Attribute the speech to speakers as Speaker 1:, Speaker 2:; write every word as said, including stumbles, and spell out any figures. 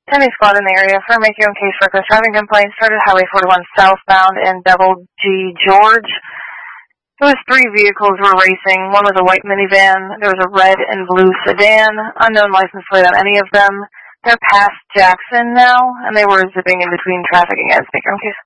Speaker 1: Any squad in the area for make your own case request. Driving complaint started Highway forty-one southbound in Double G George. There was three vehicles were racing. One was a white minivan. There was a red and blue sedan. Unknown license plate on any of them. They're past Jackson now, and they were zipping in between traffic again. Make your own case.